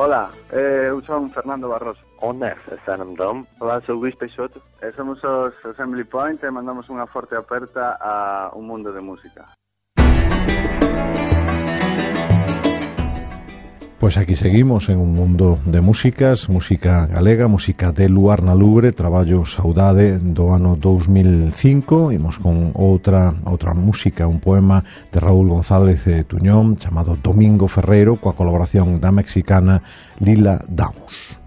Ola, eu son Fernando Barroso. Onde está en Dom? Olá, sou Luís Peixoto. Somos os Assembly Point e mandamos unha forte aperta a un mundo de música. Pois aquí seguimos en un mundo de músicas, música galega, música de Luar na Lubre, traballo Saudade do ano 2005. Imos con outra música, un poema de Raúl González Tuñón chamado Domingo Ferreiro, coa colaboración da mexicana Lila Downs.